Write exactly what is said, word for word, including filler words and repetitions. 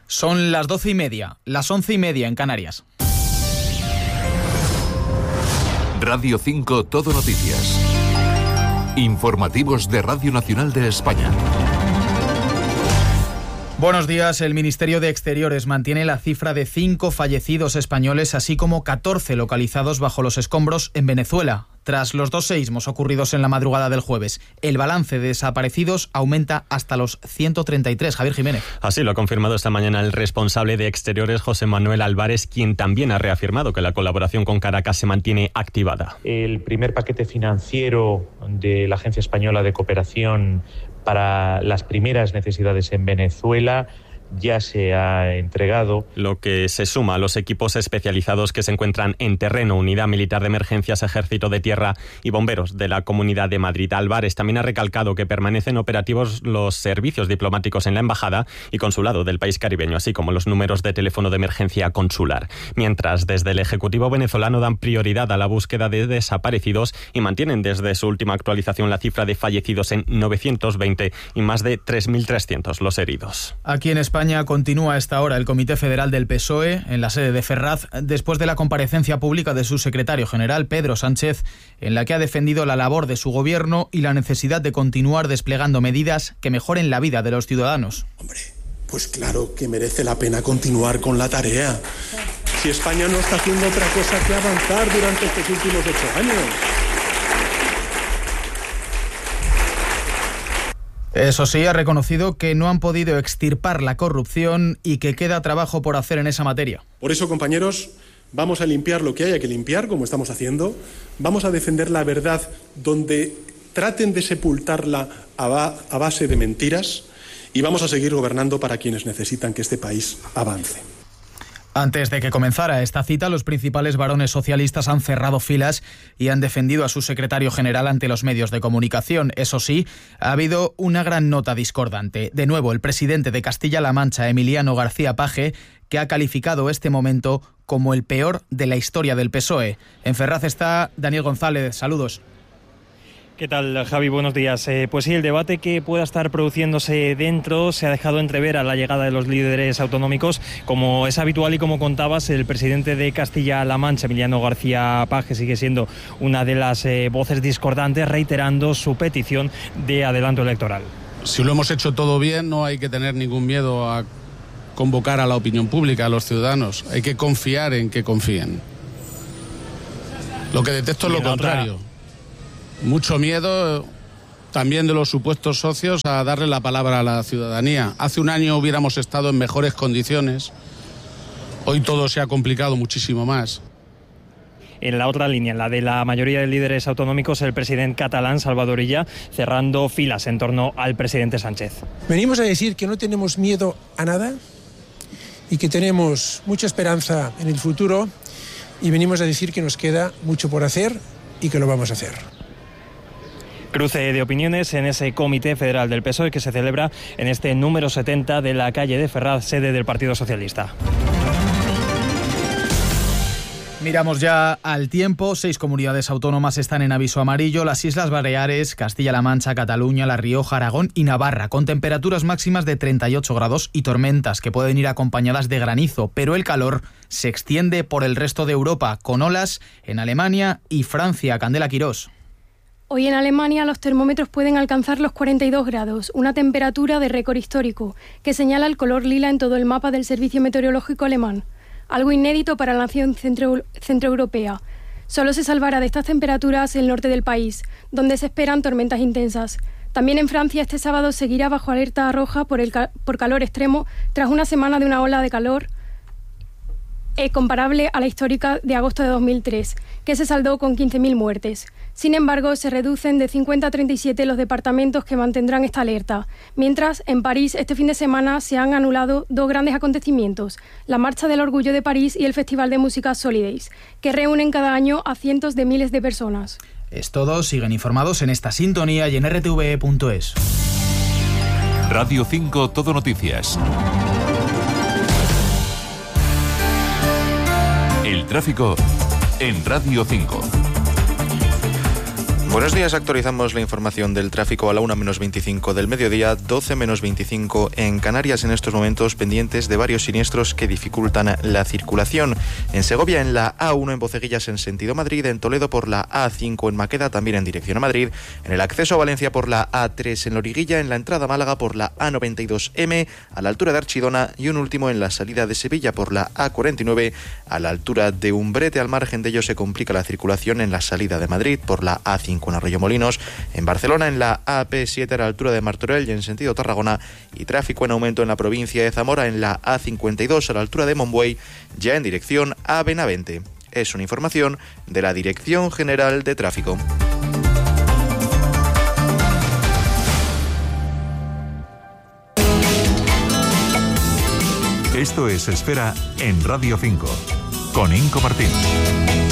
Son las doce y media, las once y media en Canarias. Radio cinco Todo Noticias. Informativos de Radio Nacional de España. Buenos días. El Ministerio de Exteriores mantiene la cifra de cinco fallecidos españoles, así como catorce localizados bajo los escombros en Venezuela. Tras los dos seísmos ocurridos en la madrugada del jueves, el balance de desaparecidos aumenta hasta los ciento treinta y tres. Javier Jiménez. Así lo ha confirmado esta mañana el responsable de Exteriores, José Manuel Álvarez, quien también ha reafirmado que la colaboración con Caracas se mantiene activada. El primer paquete financiero de la Agencia Española de Cooperación para las primeras necesidades en Venezuela ya se ha entregado. Lo que se suma a los equipos especializados que se encuentran en terreno, Unidad Militar de Emergencias, Ejército de Tierra y Bomberos de la Comunidad de Madrid. Álvarez también ha recalcado que permanecen operativos los servicios diplomáticos en la Embajada y Consulado del país caribeño, así como los números de teléfono de emergencia consular. Mientras, desde el Ejecutivo venezolano dan prioridad a la búsqueda de desaparecidos y mantienen desde su última actualización la cifra de fallecidos en novecientos veinte y más de tres mil trescientos los heridos. Aquí en España España continúa a esta hora el Comité Federal del P S O E en la sede de Ferraz después de la comparecencia pública de su secretario general, Pedro Sánchez, en la que ha defendido la labor de su gobierno y la necesidad de continuar desplegando medidas que mejoren la vida de los ciudadanos. Hombre, pues claro que merece la pena continuar con la tarea. Si España no está haciendo otra cosa que avanzar durante estos últimos ocho años. Eso sí, ha reconocido que no han podido extirpar la corrupción y que queda trabajo por hacer en esa materia. Por eso, compañeros, vamos a limpiar lo que haya que limpiar, como estamos haciendo. Vamos a defender la verdad donde traten de sepultarla a, ba- a base de mentiras y vamos a seguir gobernando para quienes necesitan que este país avance. Antes de que comenzara esta cita, los principales varones socialistas han cerrado filas y han defendido a su secretario general ante los medios de comunicación. Eso sí, ha habido una gran nota discordante. De nuevo, el presidente de Castilla-La Mancha, Emiliano García Paje, que ha calificado este momento como el peor de la historia del P S O E. En Ferraz está Daniel González. Saludos. ¿Qué tal, Javi? Buenos días. Eh, pues sí, el debate que pueda estar produciéndose dentro se ha dejado entrever a la llegada de los líderes autonómicos. Como es habitual y como contabas, el presidente de Castilla-La Mancha, Emiliano García Paje, sigue siendo una de las eh, voces discordantes, reiterando su petición de adelanto electoral. Si lo hemos hecho todo bien, no hay que tener ningún miedo a convocar a la opinión pública, a los ciudadanos. Hay que confiar en que confíen. Lo que detesto es lo contrario. Otra... Mucho miedo también de los supuestos socios a darle la palabra a la ciudadanía. Hace un año hubiéramos estado en mejores condiciones. Hoy todo se ha complicado muchísimo más. En la otra línea, en la de la mayoría de líderes autonómicos, el presidente catalán, Salvador Illa, cerrando filas en torno al presidente Sánchez. Venimos a decir que no tenemos miedo a nada y que tenemos mucha esperanza en el futuro, y venimos a decir que nos queda mucho por hacer y que lo vamos a hacer. Cruce de opiniones en ese Comité Federal del P S O E que se celebra en este número setenta de la calle de Ferraz, sede del Partido Socialista. Miramos ya al tiempo. Seis comunidades autónomas están en aviso amarillo: las Islas Baleares, Castilla-La Mancha, Cataluña, La Rioja, Aragón y Navarra, con temperaturas máximas de treinta y ocho grados y tormentas que pueden ir acompañadas de granizo, pero el calor se extiende por el resto de Europa, con olas en Alemania y Francia. Candela Quirós. Hoy en Alemania los termómetros pueden alcanzar los cuarenta y dos grados, una temperatura de récord histórico, que señala el color lila en todo el mapa del Servicio Meteorológico alemán. Algo inédito para la nación centro, centroeuropea. Solo se salvará de estas temperaturas el norte del país, donde se esperan tormentas intensas. También en Francia este sábado seguirá bajo alerta roja por, el, por calor extremo, tras una semana de una ola de calor eh, comparable a la histórica de agosto de dos mil tres, que se saldó con quince mil muertes. Sin embargo, se reducen de cincuenta a treinta y siete los departamentos que mantendrán esta alerta. Mientras, en París, este fin de semana se han anulado dos grandes acontecimientos: la Marcha del Orgullo de París y el Festival de Música Solidays, que reúnen cada año a cientos de miles de personas. Es todo. Siguen informados en esta sintonía y en r t v e punto es. Radio cinco Todo Noticias. El tráfico en Radio cinco. Buenos días, actualizamos la información del tráfico a la una menos veinticinco del mediodía, doce menos veinticinco en Canarias. En estos momentos pendientes de varios siniestros que dificultan la circulación. En Segovia, en la A uno en Boceguillas en sentido Madrid, en Toledo por la A cinco en Maqueda, también en dirección a Madrid, en el acceso a Valencia por la A tres en Loriguilla, en la entrada a Málaga por la A noventa y dos eme a la altura de Archidona y un último en la salida de Sevilla por la A cuarenta y nueve a la altura de Umbrete. Al margen de ello se complica la circulación en la salida de Madrid por la A cinco en Arroyomolinos, en Barcelona en la A P siete a la altura de Martorell y en sentido Tarragona, y tráfico en aumento en la provincia de Zamora en la A cincuenta y dos a la altura de Monbuey, ya en dirección a Benavente. Es una información de la Dirección General de Tráfico. Esto es Esfera en Radio cinco, con Inco Martín.